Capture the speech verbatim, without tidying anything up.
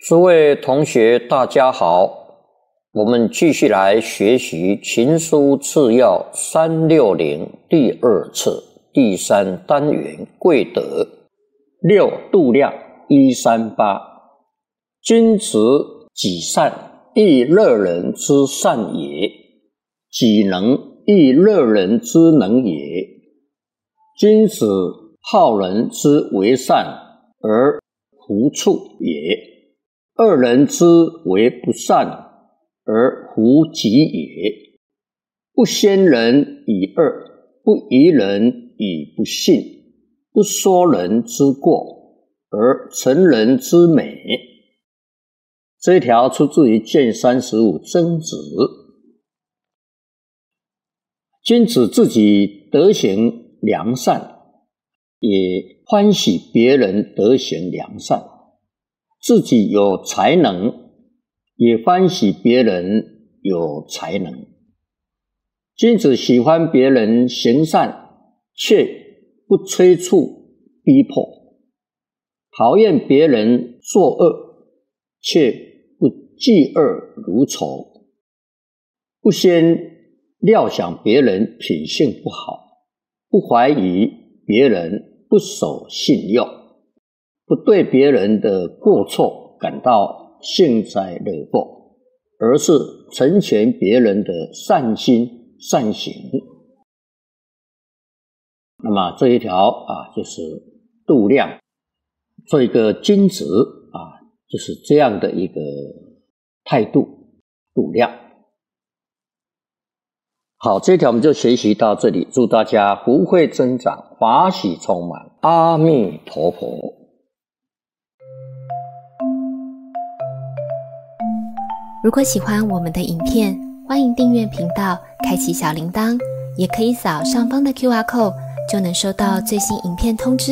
诸位同学大家好，我们继续来学习情书次要三六零第二册第三单元贵德六度量一三八。君子己善，亦乐人之善也；己能，亦乐人之能也。君子好人之为善，而弗处也；恶人之为不善，而弗己也。不先人以恶，不疑人以不信，不说人之过，而成人之美。这一条出自于卷三十五曾子。君子自己德行良善，也欢喜别人德行良善；自己有才能，也欢喜别人有才能。君子喜欢别人行善，却不催促逼迫；讨厌别人作恶，却不嫉恶如仇；不先料想别人品性不好，不怀疑别人不守信用，不对别人的过错感到幸灾乐祸，而是成全别人的善心善行。那么这一条啊，就是度量，做一个君子啊，就是这样的一个态度，度量。好，这一条我们就学习到这里，祝大家福慧增长，法喜充满，阿弥陀佛。 如果喜欢我们的影片，欢迎订阅频道，开启小铃铛，也可以扫上方的 Q R code， 就能收到最新影片通知。